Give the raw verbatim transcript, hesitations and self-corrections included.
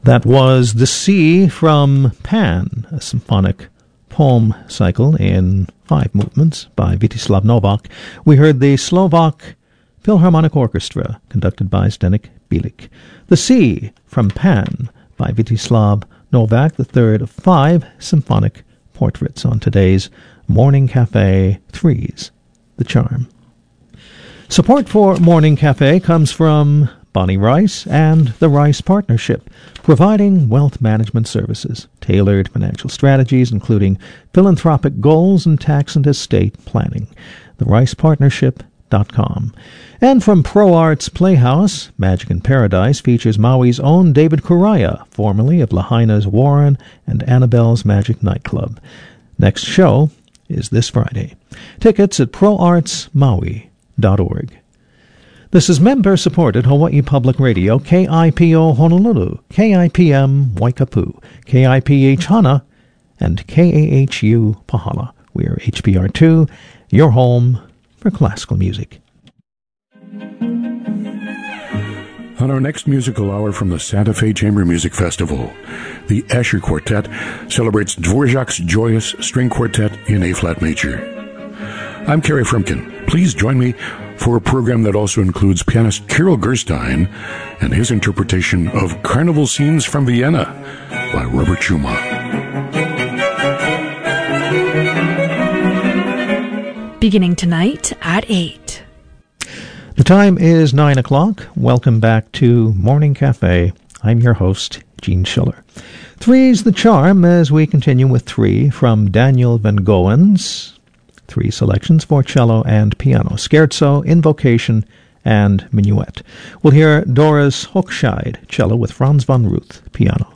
That was The Sea from Pan, a symphonic poem cycle in five movements by Vítislav Novák. We heard the Slovak Philharmonic Orchestra, conducted by Zdeněk Bílek. The Sea from Pan by Vítislav Novák, the third of five symphonic portraits on today's Morning Cafe Threes, The Charm. Support for Morning Cafe comes from Bonnie Rice and the Rice Partnership, providing wealth management services, tailored financial strategies, including philanthropic goals and tax and estate planning. the rice partnership dot com. And from ProArts Playhouse, Magic in Paradise features Maui's own David Correia, formerly of Lahaina's Warren and Annabelle's Magic Nightclub. Next show is this Friday. Tickets at pro arts maui dot org. This is member-supported Hawaii Public Radio, K I P O Honolulu, K I P M Waikapu, K I P H Hana, and K A H U Pahala. We are H B R two, your home for classical music. On our next musical hour from the Santa Fe Chamber Music Festival, the Asher Quartet celebrates Dvorak's joyous string quartet in A-flat major. I'm Kerry Frumkin. Please join me for a program that also includes pianist Kirill Gerstein and his interpretation of Carnival Scenes from Vienna by Robert Schumann. Beginning tonight at eight. The time is nine o'clock. Welcome back to Morning Cafe. I'm your host, Gene Schiller. Three's the charm as we continue with three from Daniel Van Goen's three selections for cello and piano, scherzo, invocation, and minuet. We'll hear Doris Hochscheid, cello, with Franz von Ruth, piano.